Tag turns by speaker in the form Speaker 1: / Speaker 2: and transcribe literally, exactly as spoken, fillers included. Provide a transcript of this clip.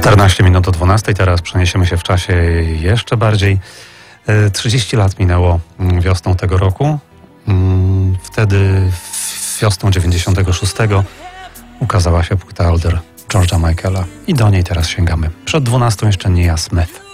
Speaker 1: czternaście minut do dwunastej, teraz przeniesiemy się w czasie jeszcze bardziej. trzydzieści lat minęło wiosną tego roku. Wtedy wiosną dziewięćdziesiątego szóstego ukazała się płyta Older George'a Michaela i do niej teraz sięgamy. Przed dwunastą jeszcze Nia Smith.